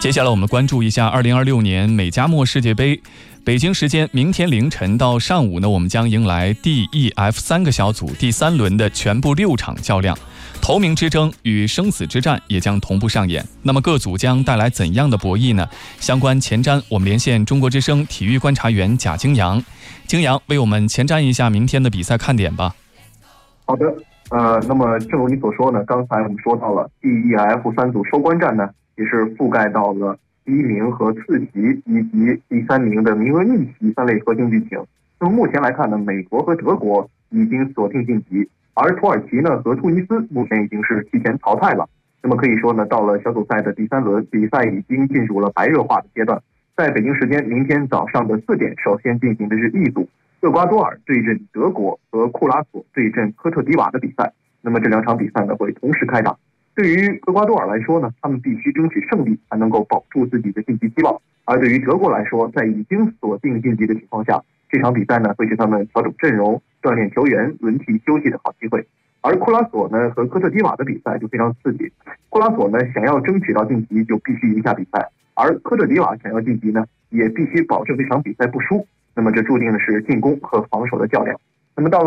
接下来我们关注一下2026年美加墨世界杯。北京时间明天凌晨到上午呢，我们将迎来 D、E、F 3个小组第3轮的全部6场较量，头名之争与生死之战也将同步上演。那么各组将带来怎样的博弈呢？相关前瞻，我们连线中国之声体育观察员贾京阳。京阳为我们前瞻一下明天的比赛看点吧。 好的，那么正如你所说呢，刚才我们说到了 D、E、F 3组收官战呢，也是覆盖到了第1名和次席以及第3名的名额逆袭3类核心剧情。那么目前来看呢，美国和德国已经锁定晋级，而土耳其呢和突尼斯目前已经是提前淘汰了。那么可以说呢，到了小组赛的第3轮，比赛已经进入了白热化的阶段。在北京时间明天早上的4点，首先进行的是 E 组，厄瓜多尔对阵德国和库拉索对阵科特迪瓦的比赛。那么这2场比赛呢会同时开打。对于厄瓜多尔来说呢，他们必须争取胜利才能够保住自己的晋级希望；而对于德国来说，在已经锁定晋级的情况下，这场比赛呢会是他们调整阵容、锻炼球员、轮替休息的好机会。而库拉索呢和科特迪瓦的比赛就非常刺激，库拉索呢想要争取到晋级就必须赢下比赛，而科特迪瓦想要晋级呢也必须保证这场比赛不输。那么这注定的是进攻和防守的较量。那么到了